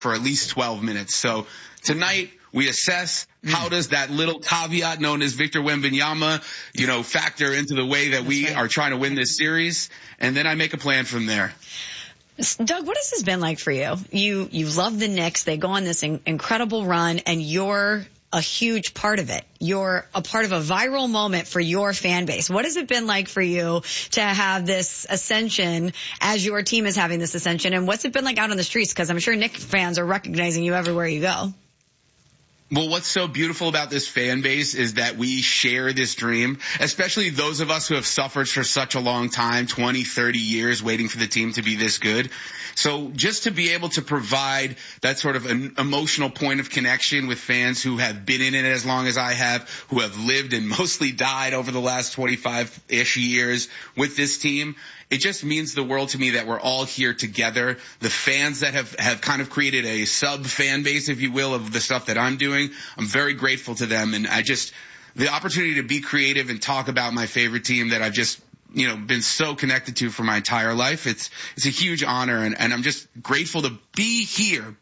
for at least 12 minutes. So tonight we assess how does that little caveat known as Victor Wembanyama, factor into the way that we are trying to win this series. And then I make a plan from there. Doug, what has this been like for you? You love the Knicks. They go on this incredible run, and you're a huge part of it. You're a part of a viral moment for your fan base. What has it been like for you to have this ascension as your team is having this ascension? And what's it been like out on the streets? Because I'm sure Knicks fans are recognizing you everywhere you go. Well, what's so beautiful about this fan base is that we share this dream, especially those of us who have suffered for such a long time, 20, 30 years waiting for the team to be this good. So just to be able to provide that sort of an emotional point of connection with fans who have been in it as long as I have, who have lived and mostly died over the last 25-ish years with this team, it just means the world to me that we're all here together. The fans that have kind of created a sub fan base, if you will, of the stuff that I'm doing, I'm very grateful to them. And the opportunity to be creative and talk about my favorite team that I've just, been so connected to for my entire life. It's a huge honor, and I'm just grateful to be here.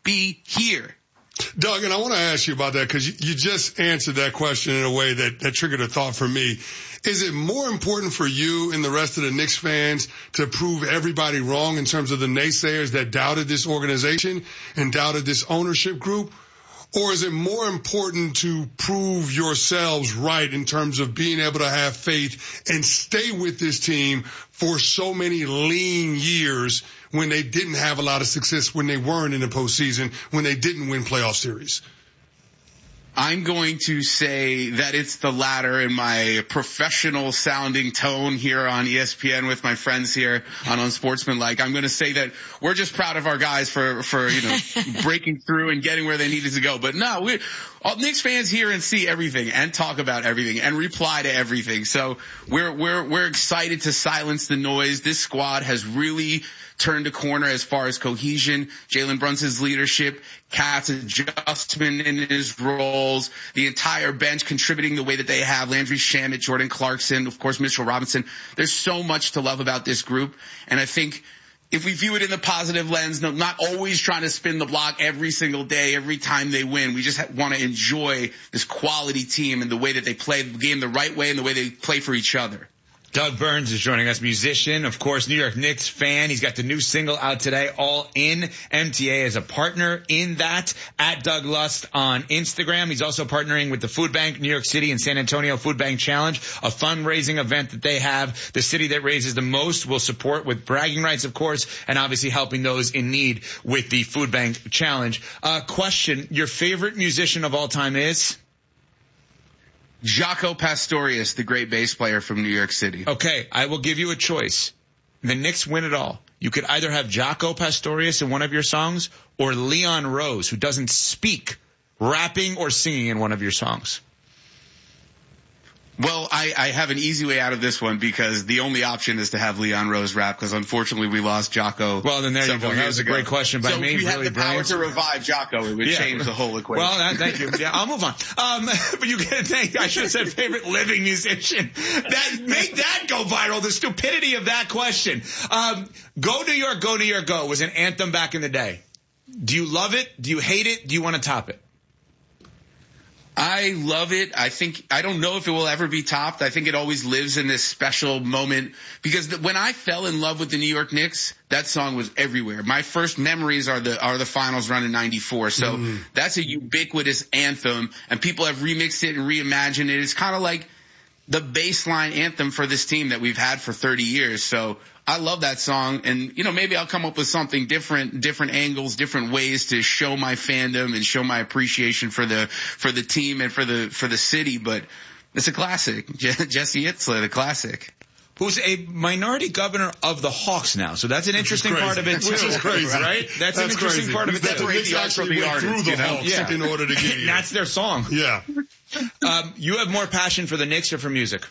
Doug, and I want to ask you about that because you just answered that question in a way that triggered a thought for me. Is it more important for you and the rest of the Knicks fans to prove everybody wrong in terms of the naysayers that doubted this organization and doubted this ownership group? Or is it more important to prove yourselves right in terms of being able to have faith and stay with this team for so many lean years when they didn't have a lot of success, when they weren't in the postseason, when they didn't win playoff series? I'm going to say that it's the latter in my professional sounding tone here on ESPN with my friends here on Unsportsmanlike. I'm going to say that we're just proud of our guys for breaking through and getting where they needed to go. But no, all Knicks fans hear and see everything and talk about everything and reply to everything. So we're excited to silence the noise. This squad has really turned a corner as far as cohesion, Jalen Brunson's leadership, Cat's adjustment in his roles, the entire bench contributing the way that they have, Landry Shamet, Jordan Clarkson, of course, Mitchell Robinson. There's so much to love about this group. And I think if we view it in the positive lens, not always trying to spin the block every single day, every time they win, we just want to enjoy this quality team and the way that they play the game the right way and the way they play for each other. Doug Burns is joining us, musician, of course, New York Knicks fan. He's got the new single out today, All In. MTA is a partner in that, at Doug Lust on Instagram. He's also partnering with the Food Bank, New York City and San Antonio Food Bank Challenge, a fundraising event that they have. The city that raises the most will support with bragging rights, of course, and obviously helping those in need with the Food Bank Challenge. Question, your favorite musician of all time is? Jaco Pastorius, the great bass player from New York City. Okay, I will give you a choice. The Knicks win it all. You could either have Jaco Pastorius in one of your songs or Leon Rose, who doesn't speak, rapping or singing in one of your songs. Well, I have an easy way out of this one because the only option is to have Leon Rose rap because unfortunately we lost Jaco. Well, then there you go. That was a great question by me. So if you really had the power to revive Jaco, it would change the whole equation. Well, thank you. Yeah, I'll move on. But you get to think, I should have said favorite living musician. Make that go viral, the stupidity of that question. Go New York, Go New York, Go was an anthem back in the day. Do you love it? Do you hate it? Do you want to top it? I love it. I don't know if it will ever be topped. I think it always lives in this special moment because when I fell in love with the New York Knicks, that song was everywhere. My first memories are the finals run in 94. So that's a ubiquitous anthem and people have remixed it and reimagined it. It's kind of like the baseline anthem for this team that we've had for 30 years. So I love that song, and maybe I'll come up with something different angles, different ways to show my fandom and show my appreciation for the team and for the city. But it's a classic, Jesse Itzler, the classic. Who's a minority governor of the Hawks now, so that's an interesting part of it too. Which is crazy, right? That's an interesting crazy. part of it. That the Knicks actually went through the Hawks in order to get here. That's their song. Yeah. You have more passion for the Knicks or for music?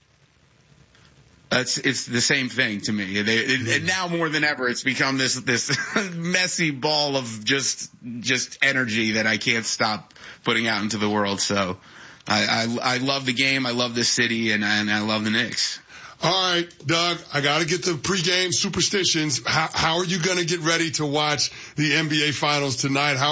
It's the same thing to me. And now more than ever, it's become this messy ball of just energy that I can't stop putting out into the world. So I love the game. I love this city and I love the Knicks. All right, Doug, I got to get the pregame superstitions. How are you going to get ready to watch the NBA Finals tonight? How